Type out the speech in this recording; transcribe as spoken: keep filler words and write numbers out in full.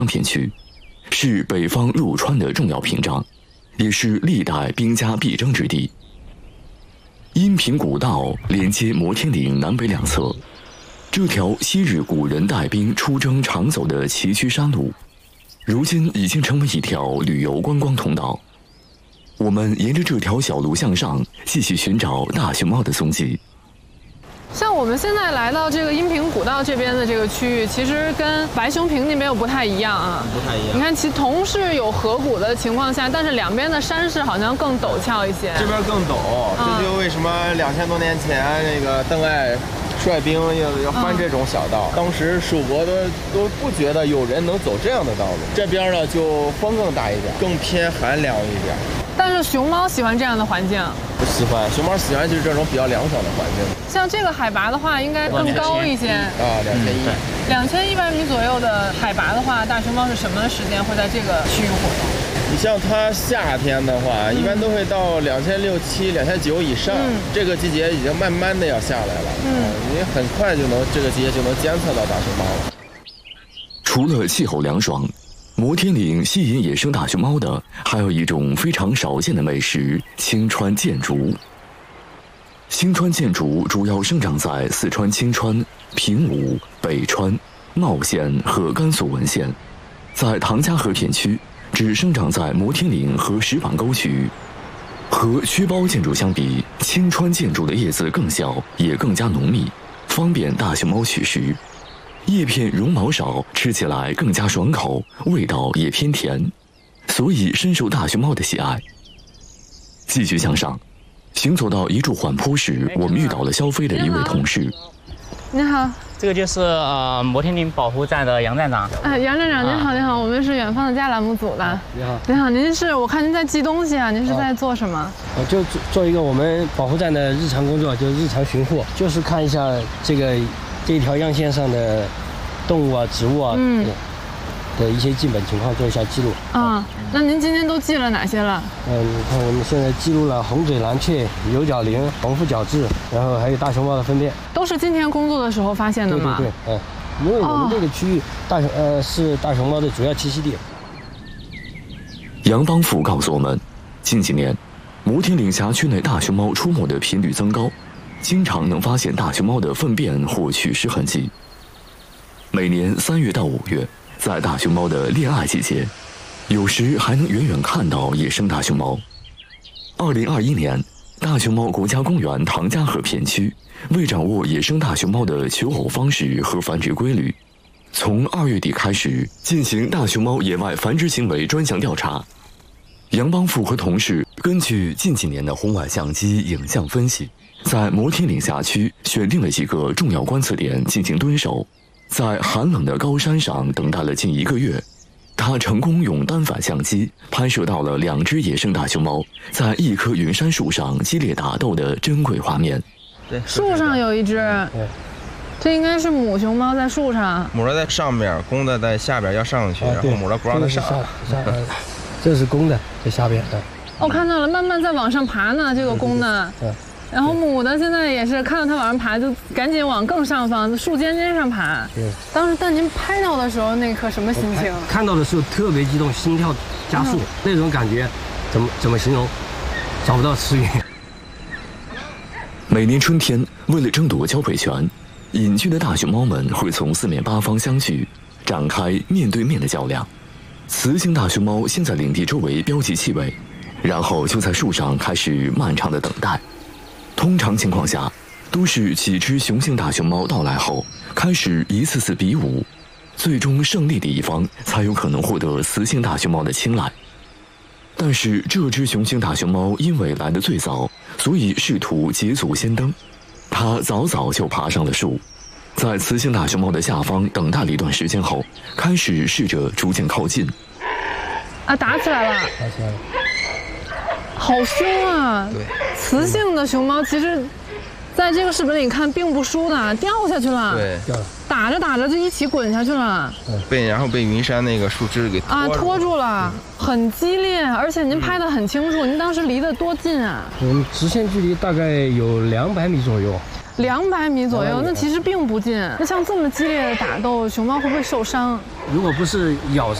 片区，是北方陆川的重要屏障，也是历代兵家必争之地。阴平古道连接摩天岭南北两侧，这条昔日古人带兵出征常走的崎岖山路，如今已经成为一条旅游观光通道。我们沿着这条小路向上，继续寻找大熊猫的踪迹。 像我们现在来到这个阴平古道这边的这个区域，其实跟白熊坪那边又不太一样啊。 不太一样。 你看，其同是有河谷的情况下，但是两边的山势好像更陡峭一些。 这边更陡， 嗯、 这就为什么两千多年前那个邓艾率兵要要翻这种小道，嗯、当时蜀国都都不觉得有人能走这样的道路。这边呢就风更大一点，更偏寒凉一点。 但是熊猫喜欢这样的环境， 不喜欢。熊猫喜欢就是这种比较凉爽的环境。 像这个海拔的话，应该更高一些啊，两千一， 两千一百米左右的海拔的话，大熊猫是什么时间会在这个区域活动？ 你像它夏天的话，嗯、一般都会到两千六七、两千九以上。嗯、这个季节已经慢慢的要下来了，嗯，你很快就能这个季节就能监测到大熊猫了。 除了气候凉爽，摩天岭吸引野生大熊猫的还有一种非常少见的美食——青川箭竹。青川箭竹主要生长在四川青川、平武、北川、茂县和甘肃文县，在唐家河片区只生长在摩天岭和石板沟区域。和曲苞箭竹相比，青川箭竹的叶子更小，也更加浓密，方便大熊猫取食。叶片绒毛少，吃起来更加爽口，味道也偏甜，所以深受大熊猫的喜爱。继续向上，行走到一处缓坡时，我们遇到了肖飞的一位同事。 你好， 这个就是呃摩天岭保护站的杨站长。 哎，杨站长您好，您好，我们是远方的家栏目组的。 你好， 你好，您是我看您在寄东西啊，您是在做什么？ 我就做一个我们保护站的日常工作，就是日常巡护，就是看一下这个。这一条样线上的动物啊、植物啊，嗯，的一些基本情况做一下记录。 啊，那您今天都记了哪些了？ 嗯，你看我们现在记录了红嘴蓝雀、有角羚、红腹角雉，然后还有大熊猫的粪便。 都是今天工作的时候发现的吗？ 对对对，嗯，因为我们这个区域大熊呃是大熊猫的主要栖息地。 杨邦富告诉我们，近几年，摩天岭辖区内大熊猫出没的频率增高。经常能发现大熊猫的粪便或取食痕迹。每年三月到五月，在大熊猫的恋爱季节，有时还能远远看到野生大熊猫。二零二一年，大熊猫国家公园唐家河片区为掌握野生大熊猫的求偶方式和繁殖规律，从二月底开始进行大熊猫野外繁殖行为专项调查。杨邦富和同事根据近几年的红外相机影像分析，在摩天岭辖区选定了几个重要观测点进行蹲守，在寒冷的高山上等待了近一个月，他成功用单反相机拍摄到了两只野生大熊猫在一棵云杉树上激烈打斗的珍贵画面。 对， 树上有一只，这应该是母熊猫在树上， 母的在上面，公的在下边要上去，然后母的不让它上。 这是公的在下边。 哦，看到了，慢慢在往上爬呢，这个公的。对。然后母的现在也是看到它往上爬，就赶紧往更上方树尖尖上爬。对。当时但您拍到的时候，那刻什么心情？ 看到的时候特别激动，心跳加速，嗯、那种感觉，怎么怎么形容？找不到词语。 每年春天，为了争夺交配权，隐居的大熊猫们会从四面八方相聚，展开面对面的较量。雌性大熊猫先在领地周围标记气味，然后就在树上开始漫长的等待。通常情况下，都是几只雄性大熊猫到来后，开始一次次比武，最终胜利的一方才有可能获得雌性大熊猫的青睐。但是这只雄性大熊猫因为来得最早，所以试图捷足先登。它早早就爬上了树，在雌性大熊猫的下方等待了一段时间后，开始试着逐渐靠近。 啊，打起来了！ 打起来了， 好凶啊！ 对， 雌性的熊猫其实，在这个视频里看并不输的，掉下去了。 对， 掉了。 打着打着就一起滚下去了。 被然后被云杉那个树枝给啊拖住了，很激烈，而且您拍得很清楚，您当时离得多近啊？ 我们直线距离大概有两百米左右。 两百米左右， 米那其实并不近。那像这么激烈的打斗，熊猫会不会受伤？ 如果不是咬伤。